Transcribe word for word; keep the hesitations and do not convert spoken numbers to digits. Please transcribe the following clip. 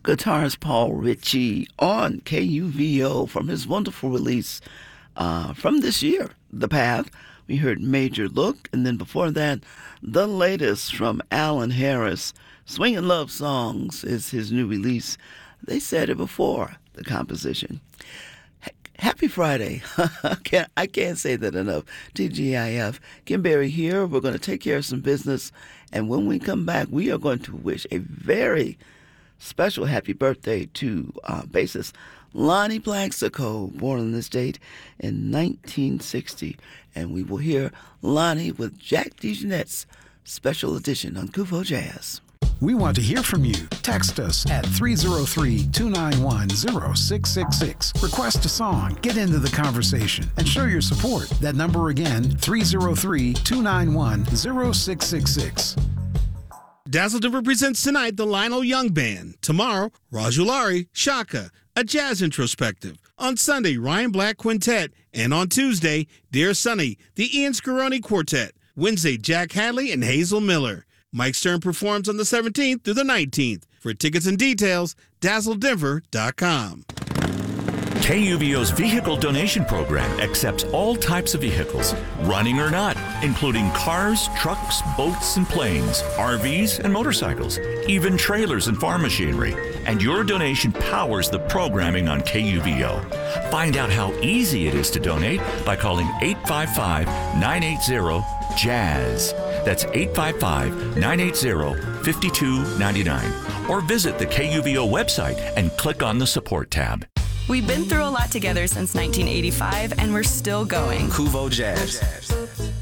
guitarist Paul Ritchie on K U V O from his wonderful release uh, from this year, The Path. We heard Major Look, and then before that, the latest from Alan Harris, Swingin' Love Songs is his new release. They said it before, the composition. Happy Friday. I, can't, I can't say that enough. T G I F. Kim Berry here. We're going to take care of some business. And when we come back, we are going to wish a very special happy birthday to uh, bassist Lonnie Plaxico, born on this date in nineteen sixty. And we will hear Lonnie with Jack DeJohnette's special edition on Kuvo Jazz. We want to hear from you. Text us at three oh three, two nine one, oh six six six. Request a song, get into the conversation, and show your support. That number again, three oh three, two nine one, oh six six six. Dazzle Denver presents tonight the Lionel Young Band. Tomorrow, Rajulari, Shaka, a jazz introspective. On Sunday, Ryan Black Quintet. And on Tuesday, Dear Sonny, the Ian Scaroni Quartet. Wednesday, Jack Hadley and Hazel Miller. Mike Stern performs on the seventeenth through the nineteenth. For tickets and details, dazzle denver dot com. K U V O's vehicle donation program accepts all types of vehicles, running or not, including cars, trucks, boats, and planes, R Vs, and motorcycles, even trailers and farm machinery. And your donation powers the programming on K U V O. Find out how easy it is to donate by calling eight five five, nine eight zero, jazz. That's eight five five, nine eight zero, five two nine nine. Or visit the K U V O website and click on the support tab. We've been through a lot together since nineteen eighty-five, and we're still going. Kuvo Jazz.